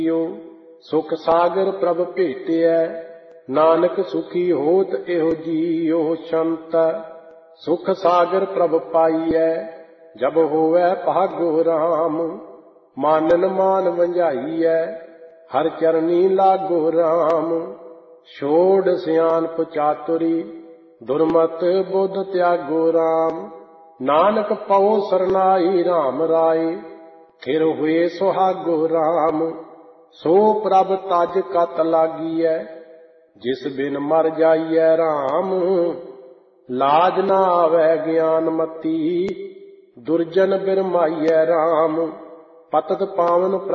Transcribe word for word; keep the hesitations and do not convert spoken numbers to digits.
ਸੁਖ ਸਾਗਰ ਪ੍ਰਭ ਭੇਟਿਐ, ਨਾਨਕ ਸੁਖੀ ਹੋਤ ਇਹੋ ਜੀਉ ਸੰਤ। ਸੁਖ ਸਾਗਰ ਪ੍ਰਭ ਪਾਈਐ, ਜਬ ਹੋਵੈ ਭਾਗੋ ਰਾਮ। ਮਾਨਨ ਮਾਨ ਵੰਝਾਈਐ, ਹਰ ਚਰਨੀ ਲਾਗੋ ਰਾਮ। ਛੋੜ ਸਿਆਣਪ ਚਾਤੁਰੀ, ਦੁਰਮਤ ਬੁੱਧ ਤਿਆਗੋ ਰਾਮ। ਨਾਨਕ ਪਉ ਸਰਨਾਈ ਰਾਮ ਰਾਏ, ਥਿਰ ਹੋਏ ਸੁਹਾਗੋ ਰਾਮ। ਸੋ ਪ੍ਰਭ ਤਜ ਕਤ ਲਾਗੀਐ, ਜਿਸ ਬਿਨ ਮਰ ਜਾਈਐ ਰਾਮ। ਲਾਜ ਨਾ ਆਵੈ ਗਿਆਨ ਮਤੀ, ਦੁਰਜਨ ਬਿਰਮਾਈਐ ਰਾਮ। ਪਤਤ ਪਾਵਨ